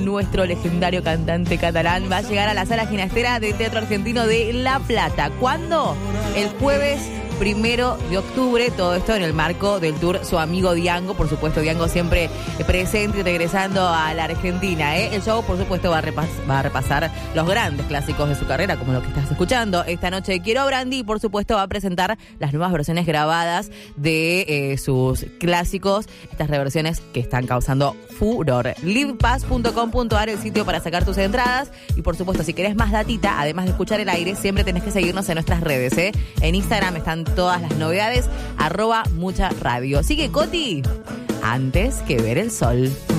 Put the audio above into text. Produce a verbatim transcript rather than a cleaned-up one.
Nuestro legendario cantante catalán va a llegar a la Sala Ginastera del Teatro Argentino de La Plata. ¿Cuándo? El jueves primero de octubre, todo esto en el marco del tour Su Amigo Diango. Por supuesto, Diango siempre presente y regresando a la Argentina. ¿eh? El show, por supuesto, va a, repas- va a repasar los grandes clásicos de su carrera, como lo que estás escuchando. Esta noche Quiero Brandy y, por supuesto, va a presentar las nuevas versiones grabadas de eh, sus clásicos. Estas reversiones que están causando furor. livepass punto com punto a r, el sitio para sacar tus entradas. Y, por supuesto, si querés más datita, además de escuchar el aire, siempre tenés que seguirnos en nuestras redes. ¿eh? En Instagram están todas las novedades, arroba mucha radio. Sigue Coti, antes que ver el sol.